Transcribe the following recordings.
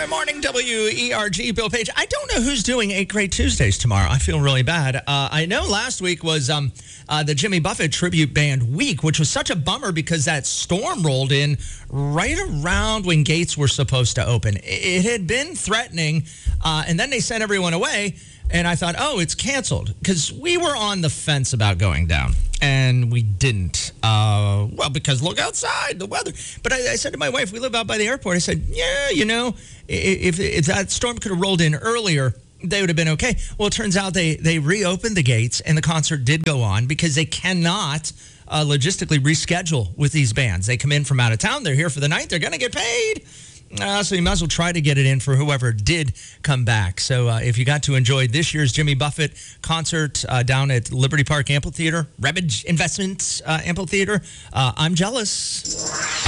Good morning, WERG. Bill Page. I don't know who's doing 8 Great Tuesdays tomorrow. I feel really bad. I know last week was the Jimmy Buffett Tribute Band Week, which was such a bummer because that storm rolled in right around when gates were supposed to open. It had been threatening, and then they sent everyone away, and I thought, oh, it's canceled, because we were on the fence about going down, and we didn't. Well, because look outside, the weather. But I said to my wife, we live out by the airport, I said, yeah, you know, if that storm could have rolled in earlier, they would have been okay. Well, it turns out they reopened the gates, and the concert did go on because they cannot logistically reschedule with these bands. They come in from out of town. They're here for the night. They're going to get paid. So you might as well try to get it in for whoever did come back. So if you got to enjoy this year's Jimmy Buffett concert down at Liberty Park Amphitheater, Rebage Investments Amphitheater, I'm jealous.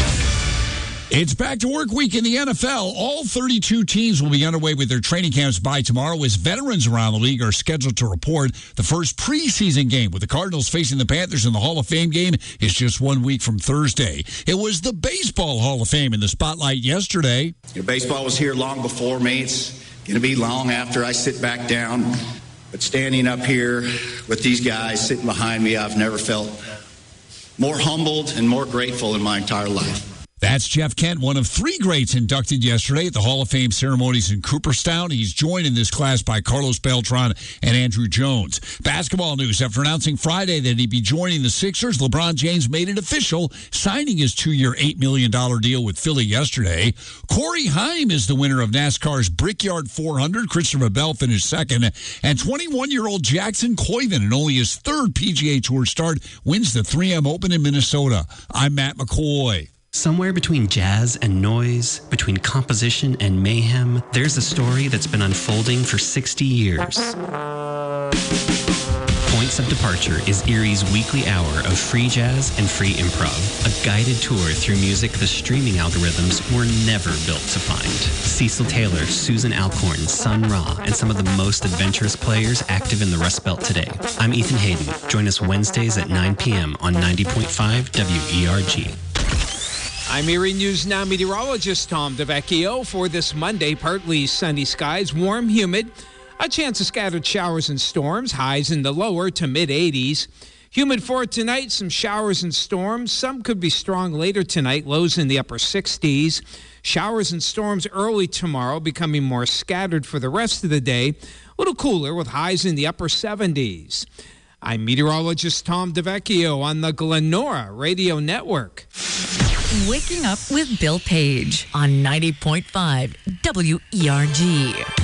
It's back to work week in the NFL. All 32 teams will be underway with their training camps by tomorrow as veterans around the league are scheduled to report. The first preseason game with the Cardinals facing the Panthers in the Hall of Fame game is just 1 week from Thursday. It was the Baseball Hall of Fame in the spotlight yesterday. Baseball was here long before me. It's going to be long after I sit back down. But standing up here with these guys sitting behind me, I've never felt more humbled and more grateful in my entire life. That's Jeff Kent, one of 3 greats inducted yesterday at the Hall of Fame ceremonies in Cooperstown. He's joined in this class by Carlos Beltran and Andrew Jones. Basketball news. After announcing Friday that he'd be joining the Sixers, LeBron James made it official, signing his 2-year, $8 million deal with Philly yesterday. Corey Haim is the winner of NASCAR's Brickyard 400. Christopher Bell finished second. And 21-year-old Jackson Koiven, in only his 3rd PGA Tour start, wins the 3M Open in Minnesota. I'm Matt McCoy. Somewhere between jazz and noise, between composition and mayhem, there's a story that's been unfolding for 60 years. Points of Departure is Erie's weekly hour of free jazz and free improv, a guided tour through music the streaming algorithms were never built to find. Cecil Taylor, Susan Alcorn, Sun Ra, and some of the most adventurous players active in the Rust Belt today. I'm Ethan Hayden. Join us Wednesdays at 9 p.m. on 90.5 WERG. I'm Erie News Now meteorologist Tom DeVecchio. For this Monday, partly sunny skies, warm, humid, a chance of scattered showers and storms, highs in the lower to mid-80s. Humid for tonight, some showers and storms. Some could be strong later tonight, lows in the upper 60s. Showers and storms early tomorrow, becoming more scattered for the rest of the day. A little cooler with highs in the upper 70s. I'm meteorologist Tom DeVecchio on the Glenora Radio Network. Waking up with Bill Page on 90.5 WERG.